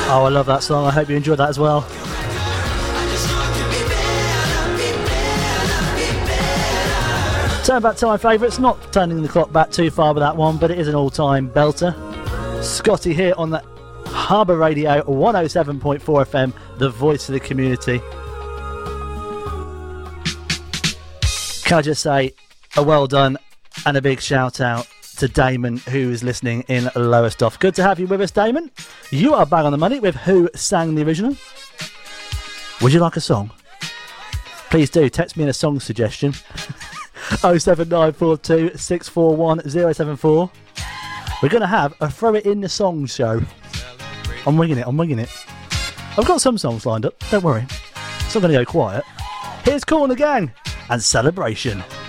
Oh, I love that song. I hope you enjoyed that as well. Turn back to my favourites. Not turning the clock back too far with that one, but it is an all-time belter. Scotty here on the Harbour Radio 107.4 FM, the voice of the community. Can I just say a well done and a big shout out to Damon, who is listening in Lowestoft. Good to have you with us, Damon. You are bang on the money with who sang the original. Would you like a song? Please do. Text me in a song suggestion. 07942 641 074. We're going to have a Throw It In the Songs show. I'm winging it. I've got some songs lined up. Don't worry. It's not going to go quiet. Here's Kool and the Gang and Celebration.